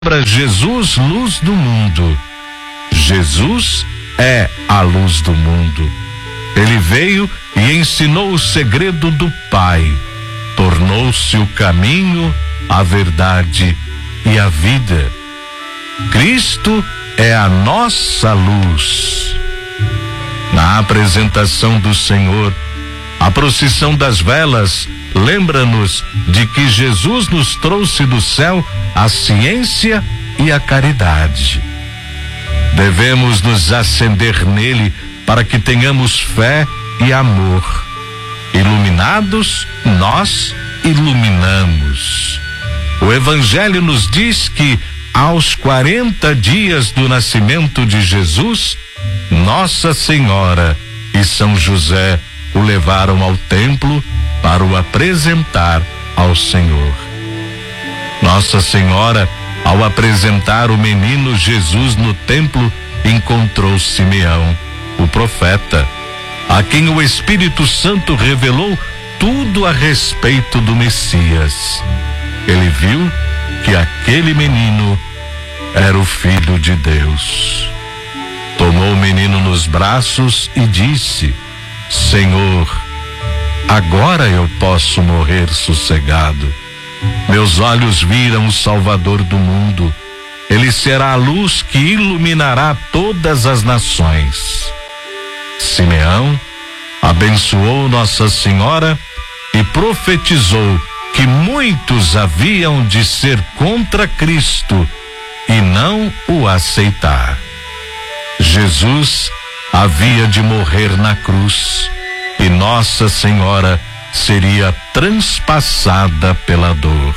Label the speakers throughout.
Speaker 1: Jesus, luz do mundo. Jesus é a luz do mundo. Ele veio e ensinou o segredo do Pai. Tornou-se o caminho, a verdade e a vida. Cristo é a nossa luz. Na apresentação do Senhor, a procissão das velas lembra-nos de que Jesus nos trouxe do céu a ciência e a caridade. Devemos nos acender nele para que tenhamos fé e amor. Iluminados, nós iluminamos. O Evangelho nos diz que aos 40 dias do nascimento de Jesus, Nossa Senhora e São José o levaram ao templo para o apresentar ao Senhor. Nossa Senhora, ao apresentar o menino Jesus no templo, encontrou Simeão, o profeta, a quem o Espírito Santo revelou tudo a respeito do Messias. Ele viu que aquele menino era o Filho de Deus. Tomou o menino nos braços e disse: Senhor, agora eu posso morrer sossegado. Meus olhos viram o Salvador do mundo. Ele será a luz que iluminará todas as nações. Simeão abençoou Nossa Senhora e profetizou que muitos haviam de ser contra Cristo e não o aceitar. Jesus havia de morrer na cruz e Nossa Senhora seria transpassada pela dor.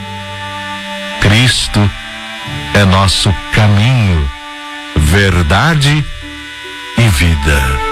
Speaker 1: Cristo é nosso caminho, verdade e vida.